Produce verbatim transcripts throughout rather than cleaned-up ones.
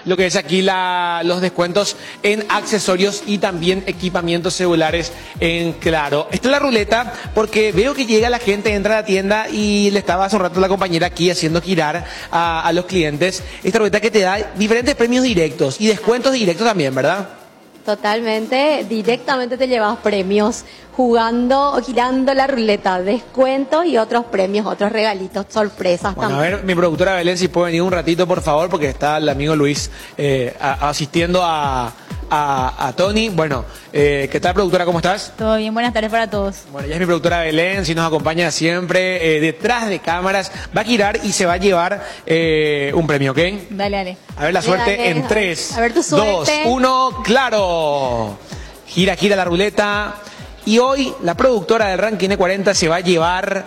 lo que es aquí la, los descuentos en accesorios y también equipamientos celulares en Claro. Esta es la ruleta porque veo que llega la gente, entra a la tienda y le estaba hace un rato la compañera aquí haciendo girar a, a los clientes. Esta ruleta que te da diferentes premios directos y descuentos directos también, ¿verdad? Totalmente, directamente te llevas premios jugando o girando la ruleta, descuentos y otros premios, otros regalitos, sorpresas bueno, también. A ver, mi productora Belén, si puede venir un ratito, por favor, porque está el amigo Luis eh, a, asistiendo a, a, a Tony. Bueno, eh, ¿qué tal, productora? ¿Cómo estás? Todo bien, buenas tardes para todos. Bueno, ella es mi productora Belén, si nos acompaña siempre eh, detrás de cámaras. Va a girar y se va a llevar eh, un premio, ¿ok? Dale, dale. A ver la suerte Dale, en tres, a ver tu dos, suerte. uno, ¡claro! Gira, gira la ruleta. Y hoy la productora del Ranking de cuarenta se va a llevar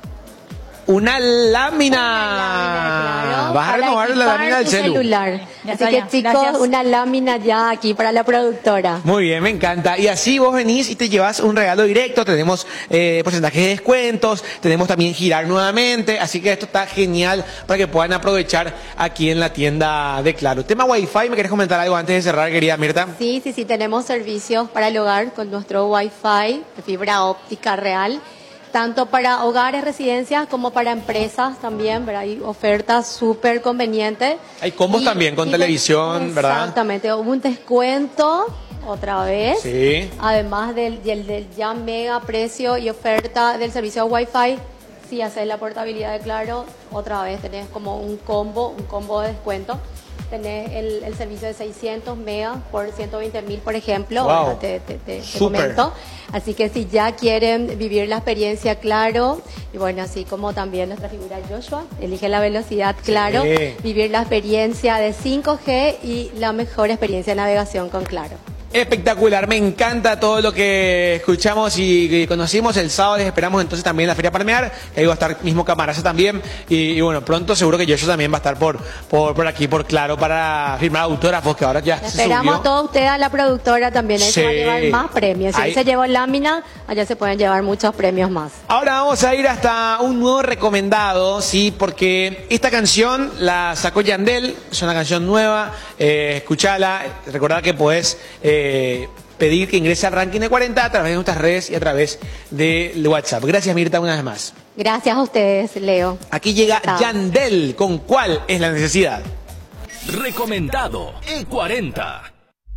una lámina. Una lámina, claro, Vas a para renovar la equipar lámina del tu celu. celular. Ya Así está, que ya. chicos, Gracias. una lámina ya aquí para la productora. Muy bien, me encanta. Y así vos venís y te llevas un regalo directo. Tenemos eh, porcentajes de descuentos, tenemos también girar nuevamente. Así que esto está genial para que puedan aprovechar aquí en la tienda de Claro. Tema Wi-Fi, ¿me querés comentar algo antes de cerrar, querida Mirta? Sí, sí, sí, tenemos servicios para el hogar con nuestro Wi-Fi de fibra óptica real, tanto para hogares, residencias, como para empresas también, ¿verdad? Hay ofertas súper convenientes. Hay combos Y- también con y de- televisión, ¿verdad? Exactamente, hubo un descuento otra vez. Sí. Además del, del, del ya mega precio y oferta del servicio de Wi-Fi, si haces la portabilidad de Claro, otra vez tenés como un combo, un combo de descuento. Tenés el, el servicio de seiscientos megas por ciento veinte mil, por ejemplo. Wow. ¿verdad? Te, te, te, te Súper. comento. Así que si ya quieren vivir la experiencia Claro, y bueno, así como también nuestra figura Joshua, elige la velocidad Claro, Sí. vivir la experiencia de cinco G y la mejor experiencia de navegación con Claro. Espectacular, me encanta todo lo que escuchamos y, y conocimos el sábado. Les esperamos entonces también en la Feria Palmear, que ahí va a estar mismo Camaraza también. Y, y bueno, pronto seguro que yo también va a estar por, por, por aquí, por Claro, para firmar autógrafos, que ahora ya Le se esperamos subió. a todos ustedes, a la productora también, ahí se va a Sí. llevar más premios. Si Ahí- ahí se llevó lámina, allá se pueden llevar muchos premios más. Ahora vamos a ir hasta un nuevo recomendado, sí, porque esta canción la sacó Yandel, es una canción nueva, eh, escuchala, recordad que podés eh, pedir que ingrese al Ranking de cuarenta a través de nuestras redes y a través de WhatsApp. Gracias, Mirta, una vez más. Gracias a ustedes, Leo. Aquí llega Chao. Yandel, ¿con cuál es la necesidad? Recomendado E cuarenta.